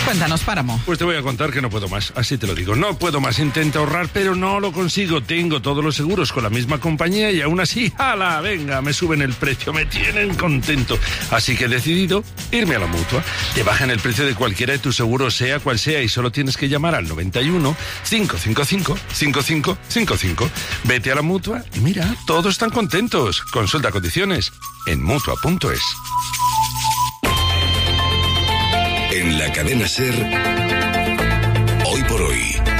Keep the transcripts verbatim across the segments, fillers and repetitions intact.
Cuéntanos, Páramo. Pues te voy a contar que no puedo más, así te lo digo. No puedo más, intento ahorrar, pero no lo consigo. Tengo todos los seguros con la misma compañía y aún así, ¡hala! Venga, me suben el precio, me tienen contento. Así que he decidido irme a la Mutua. Te bajan el precio de cualquiera de tus seguros, sea cual sea, y solo tienes que llamar al noventa y uno, cinco cinco cinco, cinco cinco cinco cinco. Vete a la Mutua y mira, todos están contentos. Consulta condiciones en mutua punto es. En la cadena SER, Hoy por Hoy,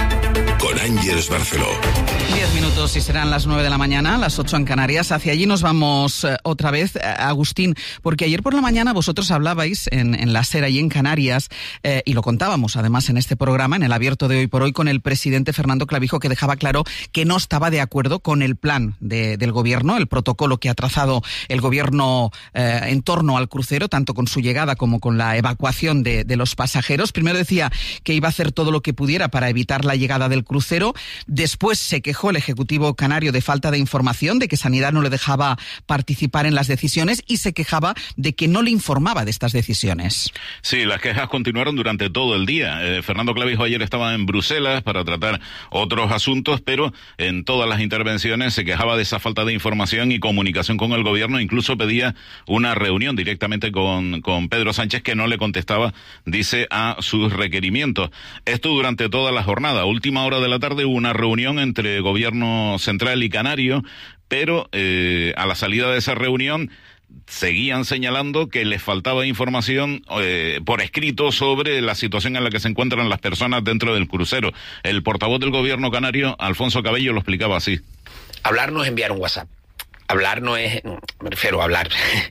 con Ángeles Barceló. Diez minutos y serán las nueve de la mañana, las ocho en Canarias. Hacia allí nos vamos eh, otra vez, eh, Agustín, porque ayer por la mañana vosotros hablabais en, en la SER allí en Canarias, eh, y lo contábamos además en este programa, en el abierto de Hoy por Hoy, con el presidente Fernando Clavijo, que dejaba claro que no estaba de acuerdo con el plan de, del gobierno, el protocolo que ha trazado el gobierno eh, en torno al crucero, tanto con su llegada como con la evacuación de, de los pasajeros. Primero decía que iba a hacer todo lo que pudiera para evitar la llegada del crucero. Después se quejó el Ejecutivo canario de falta de información, de que Sanidad no le dejaba participar en las decisiones y se quejaba de que no le informaba de estas decisiones. Sí, las quejas continuaron durante todo el día. Eh, Fernando Clavijo ayer estaba en Bruselas para tratar otros asuntos, pero en todas las intervenciones se quejaba de esa falta de información y comunicación con el gobierno. Incluso pedía una reunión directamente con, con Pedro Sánchez, que no le contestaba, dice, a sus requerimientos. Esto durante toda la jornada. A última hora de la tarde hubo una reunión entre gobierno central y canario, pero eh, a la salida de esa reunión seguían señalando que les faltaba información eh, por escrito sobre la situación en la que se encuentran las personas dentro del crucero. El portavoz del gobierno canario, Alfonso Cabello, lo explicaba así. Hablar no es enviar un WhatsApp. Hablar no es, no, me refiero a hablar.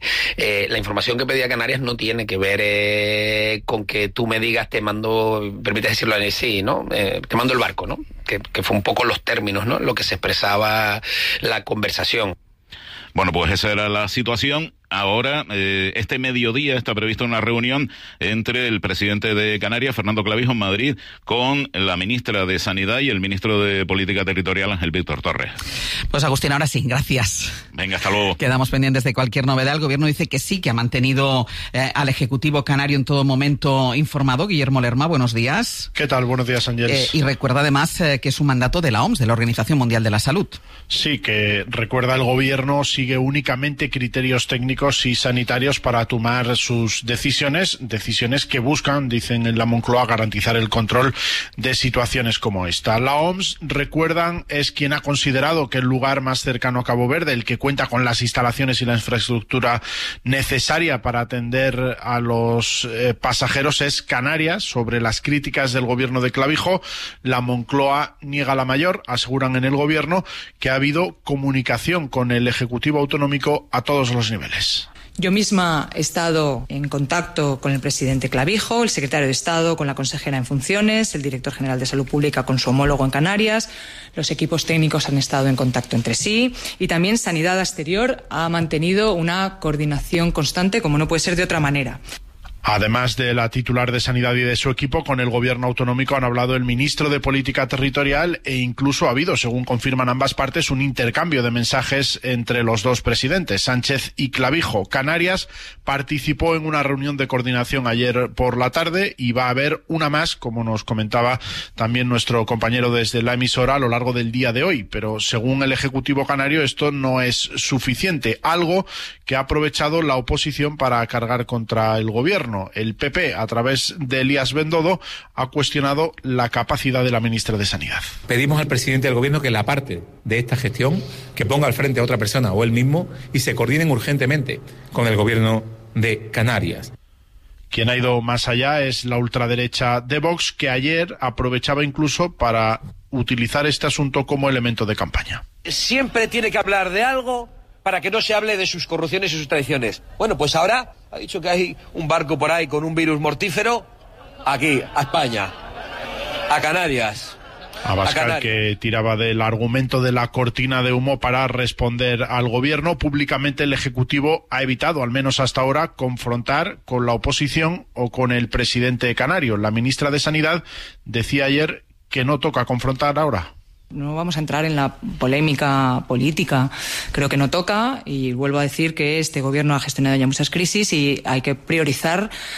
eh, la información que pedía Canarias no tiene que ver eh, con que tú me digas, te mando, permite decirlo así, ¿no? Eh, te mando el barco, ¿no? Que, que fue un poco los términos, ¿no? Lo que se expresaba la conversación. Bueno, pues esa era la situación. Ahora, eh, este mediodía está prevista una reunión entre el presidente de Canarias, Fernando Clavijo, en Madrid, con la ministra de Sanidad y el ministro de Política Territorial, Ángel Víctor Torres. Pues Agustín, ahora sí, gracias. Venga, hasta luego. Quedamos pendientes de cualquier novedad. El gobierno dice que sí, que ha mantenido eh, al Ejecutivo canario en todo momento informado. Guillermo Lerma, buenos días. ¿Qué tal? Buenos días, Ángeles. Eh, y recuerda además eh, que es un mandato de la O M S, de la Organización Mundial de la Salud. Sí, que recuerda el gobierno sigue únicamente criterios técnicos y sanitarios para tomar sus decisiones, decisiones que buscan, dicen en la Moncloa, garantizar el control de situaciones como esta. La O M S, recuerdan, es quien ha considerado que el lugar más cercano a Cabo Verde, el que cuenta con las instalaciones y la infraestructura necesaria para atender a los eh, pasajeros, es Canarias. Sobre las críticas del gobierno de Clavijo, la Moncloa niega la mayor. Aseguran en el gobierno que ha habido comunicación con el Ejecutivo Autonómico a todos los niveles. Yo misma he estado en contacto con el presidente Clavijo, el secretario de Estado con la consejera en funciones, el director general de Salud Pública con su homólogo en Canarias, los equipos técnicos han estado en contacto entre sí y también Sanidad Exterior ha mantenido una coordinación constante, como no puede ser de otra manera. Además de la titular de Sanidad y de su equipo, con el gobierno autonómico han hablado el ministro de Política Territorial e incluso ha habido, según confirman ambas partes, un intercambio de mensajes entre los dos presidentes, Sánchez y Clavijo. Canarias participó en una reunión de coordinación ayer por la tarde y va a haber una más, como nos comentaba también nuestro compañero desde la emisora, a lo largo del día de hoy. Pero según el Ejecutivo canario esto no es suficiente, algo que ha aprovechado la oposición para cargar contra el gobierno. El P P, a través de Elías Bendodo, ha cuestionado la capacidad de la ministra de Sanidad. Pedimos al presidente del gobierno que la parte de esta gestión, que ponga al frente a otra persona o él mismo y se coordinen urgentemente con el gobierno de Canarias. Quien ha ido más allá es la ultraderecha de Vox, que ayer aprovechaba incluso para utilizar este asunto como elemento de campaña. Siempre tiene que hablar de algo para que no se hable de sus corrupciones y sus traiciones. Bueno, pues ahora ha dicho que hay un barco por ahí con un virus mortífero, aquí, a España, a Canarias. Abascal, que tiraba del argumento de la cortina de humo para responder al gobierno. Públicamente el Ejecutivo ha evitado, al menos hasta ahora, confrontar con la oposición o con el presidente canario. La ministra de Sanidad decía ayer que no toca confrontar ahora. No vamos a entrar en la polémica política, creo que no toca y vuelvo a decir que este gobierno ha gestionado ya muchas crisis y hay que priorizar